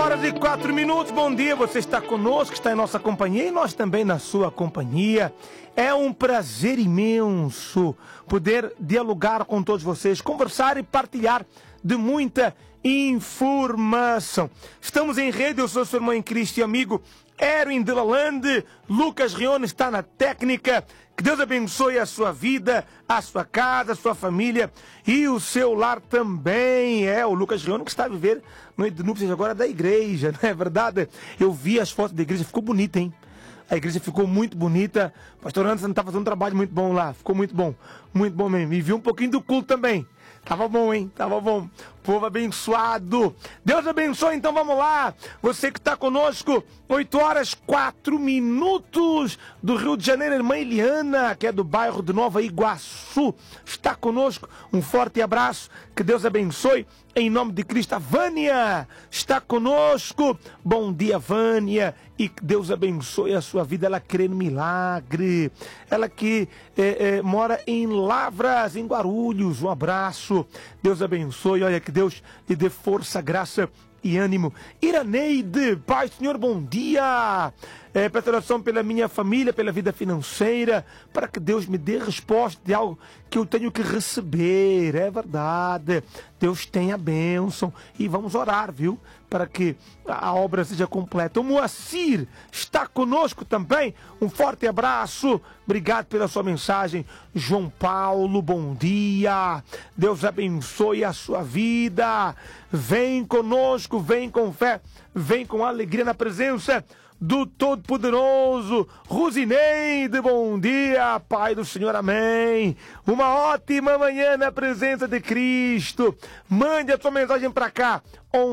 Horas e 4 minutos, bom dia, você está conosco, está em nossa companhia e nós também na sua companhia. É um prazer imenso poder dialogar com todos vocês, conversar e partilhar de muita informação. Estamos em rede, eu sou seu irmão em Cristo e amigo Erwin de Lalande, Lucas Rione está na técnica. Que Deus abençoe a sua vida, a sua casa, a sua família e o seu lar também. É o Lucas Rione que está a viver noite de núpcias agora da igreja, não é verdade? Eu vi as fotos da igreja, ficou bonita, hein? A igreja ficou muito bonita. O pastor Anderson está fazendo um trabalho muito bom lá, ficou muito bom mesmo. E vi um pouquinho do culto também. Tava bom, hein? Tava bom. Povo abençoado. Deus abençoe, então vamos lá. Você que está conosco, 8 horas 4 minutos do Rio de Janeiro, irmã Eliana, que é do bairro de Nova Iguaçu, está conosco. Um forte abraço. Que Deus abençoe. Em nome de Cristo, a Vânia está conosco. Bom dia, Vânia. E que Deus abençoe a sua vida. Ela crê no milagre. Ela que mora em Lavras, em Guarulhos. Um abraço. Deus abençoe. Olha, que Deus lhe dê força, graça e ânimo. Iraneide, Pai, Senhor, bom dia. Peço oração pela minha família, pela vida financeira, para que Deus me dê resposta de algo que eu tenho que receber. É verdade. Deus tem a bênção. E vamos orar, viu? Para que a obra seja completa. O Moacir está conosco também. Um forte abraço. Obrigado pela sua mensagem. João Paulo, bom dia. Deus abençoe a sua vida. Vem conosco, vem com fé, vem com alegria na presença do Todo-Poderoso. Ruzineide, bom dia, Pai do Senhor, amém. Uma ótima manhã na presença de Cristo. Mande a sua mensagem para cá,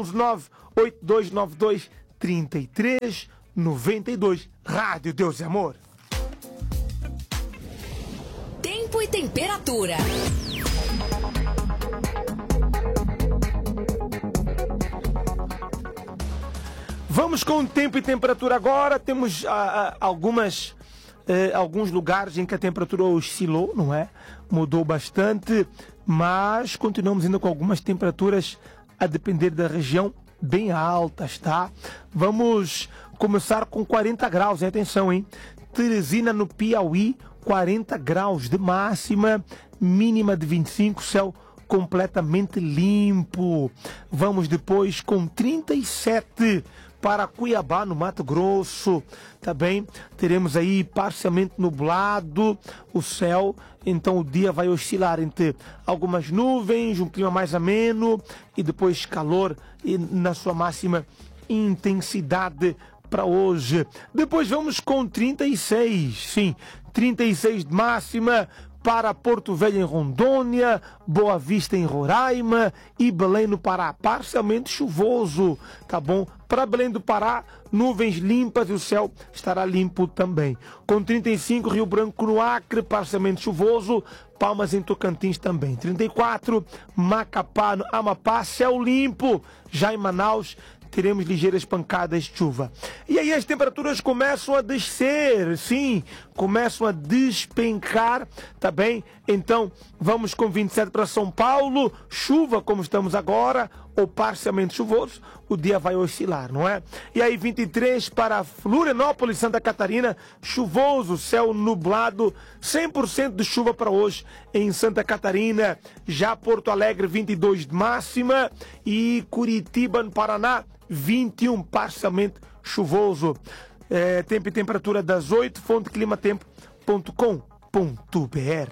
11982923392. Rádio Deus e Amor. Tempo e temperatura. Vamos com tempo e temperatura agora. Temos alguns lugares em que a temperatura oscilou, não é? Mudou bastante, mas continuamos ainda com algumas temperaturas a depender da região bem altas, tá? Vamos começar com 40 graus, hein? Atenção, hein? Teresina, no Piauí, 40 graus de máxima, mínima de 25, céu completamente limpo. Vamos depois com 37 para Cuiabá, no Mato Grosso. Também teremos aí parcialmente nublado o céu, então o dia vai oscilar entre algumas nuvens, um clima mais ameno e depois calor e na sua máxima intensidade para hoje. Depois vamos com 36, sim, 36 de máxima para Porto Velho em Rondônia, Boa Vista em Roraima e Belém no Pará, parcialmente chuvoso, tá bom? Para Belém do Pará, nuvens limpas e o céu estará limpo também. Com 35, Rio Branco no Acre, parcialmente chuvoso, Palmas em Tocantins também. 34, Macapá no Amapá, céu limpo. Já em Manaus, teremos ligeiras pancadas de chuva. E aí as temperaturas começam a descer, sim, começam a despencar, tá bem? Então, vamos com 27 para São Paulo, chuva como estamos agora, ou parcialmente chuvoso, o dia vai oscilar, não é? E aí 23 para Florianópolis, Santa Catarina, chuvoso, céu nublado, 100% de chuva para hoje em Santa Catarina. Já Porto Alegre, 22 de máxima e Curitiba, no Paraná, 21, parcialmente chuvoso. Tempo e temperatura das 8, fonteclimatempo.com.br.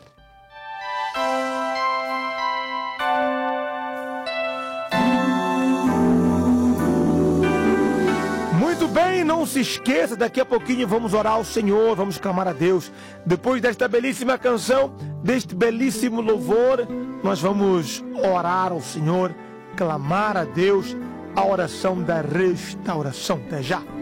Muito bem, não se esqueça, daqui a pouquinho vamos orar ao Senhor, vamos clamar a Deus. Depois desta belíssima canção, deste belíssimo louvor, nós vamos orar ao Senhor, clamar a Deus, a oração da restauração. Até já.